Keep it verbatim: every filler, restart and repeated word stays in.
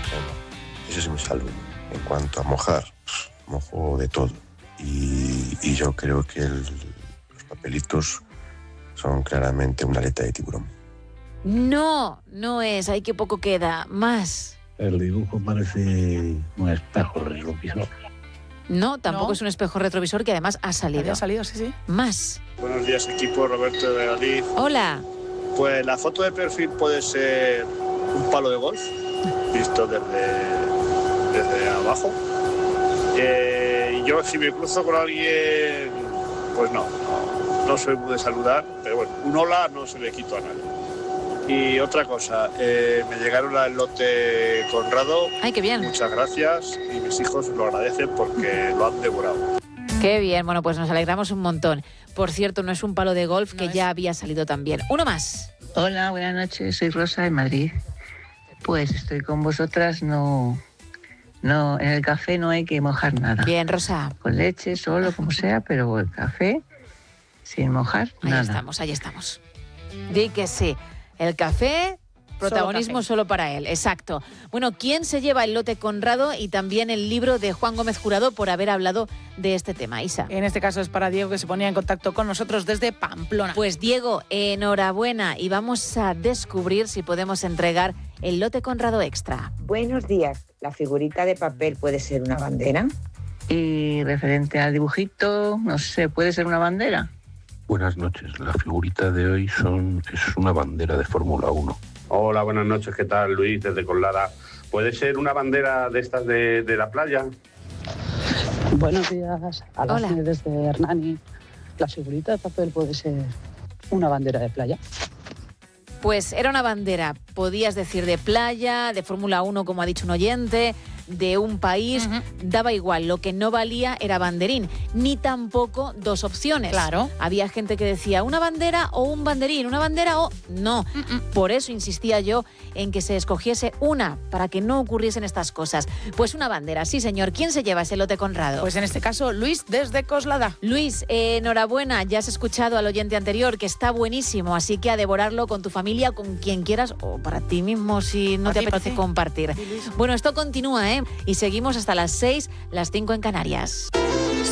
Bueno, eso sí me salvo. En cuanto a mojar, mojo de todo. Y, y yo creo que el, los papelitos son claramente una aleta de tiburón. No, no es. Hay que poco queda. Más. El dibujo parece un espejo retrovisor. No, tampoco No. es un espejo retrovisor que además ha salido. Ha salido, sí, sí. Más. Buenos días, equipo. Roberto de Valladolid. Hola. Pues la foto de perfil puede ser un palo de golf, visto desde, desde abajo. Eh, yo, si me cruzo con alguien, pues no, no, no soy muy de saludar, pero bueno, un hola no se le quito a nadie. Y otra cosa, eh, me llegaron al lote Conrado. Ay, qué bien. Muchas gracias y mis hijos lo agradecen porque lo han devorado. Qué bien. Bueno, pues nos alegramos un montón. Por cierto, no es un palo de golf que No ya es. había salido también. Uno más. Hola, buenas noches, soy Rosa de Madrid. Pues estoy con vosotras, no, no, en el café no hay que mojar nada. Bien, Rosa. Con leche, solo, como sea, pero el café sin mojar Ahí nada. estamos, ahí estamos. Di que sí. El café, protagonismo Solo solo, para él. Exacto. Bueno, ¿quién se lleva el lote Conrado y también el libro de Juan Gómez Jurado por haber hablado de este tema? Isa. En este caso es para Diego, que se ponía en contacto con nosotros desde Pamplona. Pues Diego, enhorabuena y vamos a descubrir si podemos entregar el lote Conrado Extra. Buenos días. ¿La figurita de papel puede ser una bandera? Y referente al dibujito, no sé, ¿puede ser una bandera? Buenas noches. La figurita de hoy son, es una bandera de Fórmula uno. Hola, buenas noches, ¿qué tal? Luis, desde Colada. ¿Puede ser una bandera de estas de, de la playa? Buenos días, a las Hola. desde Hernani. La figurita de papel puede ser una bandera de playa. Pues era una bandera, podías decir de playa, de Fórmula uno, como ha dicho un oyente, de un país, Ujú. daba igual. Lo que no valía era banderín, ni tampoco dos opciones. Claro. Había gente que decía una bandera o un banderín, una bandera o no. Mm-mm. Por eso insistía yo en que se escogiese una, para que no ocurriesen estas cosas. Pues una bandera, sí señor. ¿Quién se lleva ese lote Conrado? Pues en este caso, Luis desde Coslada. Luis, eh, enhorabuena, ya has escuchado al oyente anterior que está buenísimo, así que a devorarlo con tu familia, con quien quieras o para ti mismo si no Pa' te ti, pa' apetece ti. compartir. Sí, Luis. Bueno, esto continúa, ¿eh? Y seguimos hasta las seis, las cinco en Canarias.